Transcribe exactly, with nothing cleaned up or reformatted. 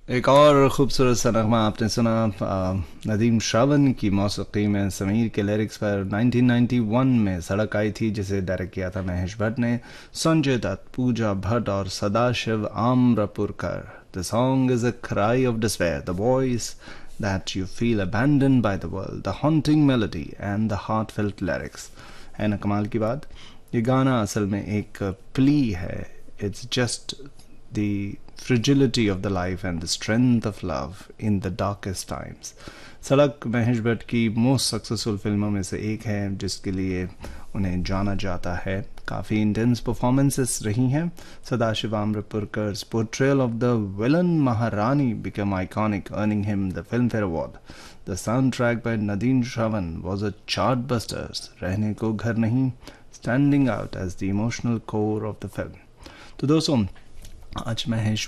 एक और खूबसूरत सा नगमा आपने सुना आ, नदीम श्रावण की मौसीकी में समीर के लिरिक्स पर नाइनटीन नाइंटी वन में सड़क आई थी, जिसे डायरेक्ट किया था महेश भट्ट ने। संजय दत्त, पूजा भट्ट और Sadashiv आम्रपुरकर। The song is a cry of despair, the voice that you feel abandoned by the world, the haunting melody and the heartfelt lyrics। है ना कमाल की बात। ये गाना असल में एक प्ली है। It's just the fragility of the life and the strength of love in the darkest times। सड़क महेश भट्ट की मोस्ट सक्सेसफुल फिल्मों में से एक है, जिसके लिए उन्हें जाना जाता है। काफ़ी इंटेंस परफॉर्मेंसेस रही हैं। Sadashiv आम्रपुरकर्स portrayal of the villain महारानी become iconic, earning him the film fair award. The sound track bye Nadeem Shravan was a chart busters, रहने को घर नहीं, standing out as the emotional core of the film. तो दोस्तों, आज महेश